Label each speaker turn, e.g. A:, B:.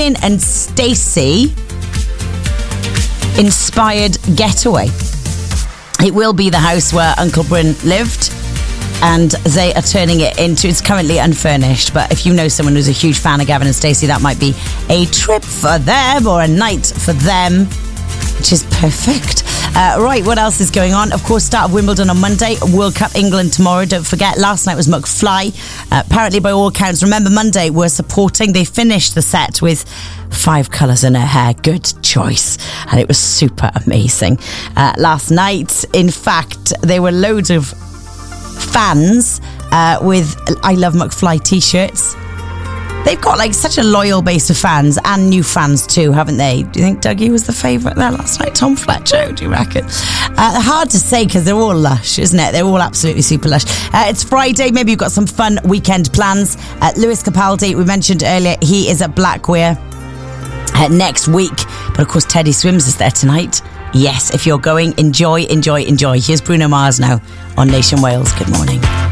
A: Brian and Stacey inspired getaway. It will be the house where Uncle Bryn lived, and they are turning it into, it's currently unfurnished, but if you know someone who's a huge fan of Gavin and Stacey, that might be a trip for them or a night for them, which is perfect. Right, what else is going on? Of course, start of Wimbledon on Monday, World Cup England tomorrow. Don't forget, last night was McFly. Apparently, by all accounts, remember Monday, we're supporting. They finished the set with 5 colours in her hair. Good choice. And it was super amazing. Last night, in fact, there were loads of fans with I Love McFly t-shirts. They've got like such a loyal base of fans, and new fans too, haven't they? Do you think Dougie was the favourite there last night? Tom Fletcher, do you reckon? Hard to say because they're all lush, isn't it? They're all absolutely super lush. It's Friday, maybe you've got some fun weekend plans. Lewis Capaldi, we mentioned earlier, he is at Blackweir next week. But of course, Teddy Swims is there tonight. Yes, if you're going, enjoy. Here's Bruno Mars now on Nation Wales. Good morning.